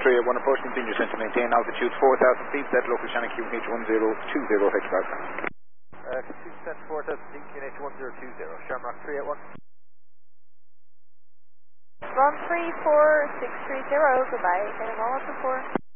381 approach, continue to maintain altitude 4,000 feet, set local channel QNH 1020, fetch back. Descent 4,000 feet, QNH 1020, Shamrock 381. Run 34630, goodbye, heading 1124.